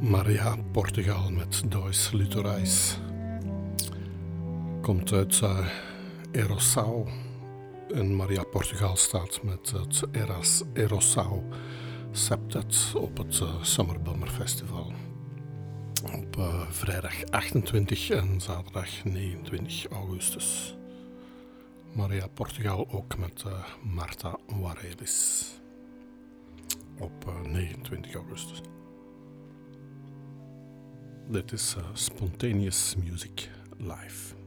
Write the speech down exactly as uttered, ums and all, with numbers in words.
Maria Portugal met Dois Litorais. Komt uit uh, Erossau. En Maria Portugal staat met het Eras Erossau Septet op het uh, Summer Bummer Festival. Op uh, vrijdag achtentwintig en zaterdag negenentwintig augustus. Maria Portugal ook met uh, Marta Warelis. Op uh, negenentwintig augustus. Dit is uh, Spontaneous Music Live.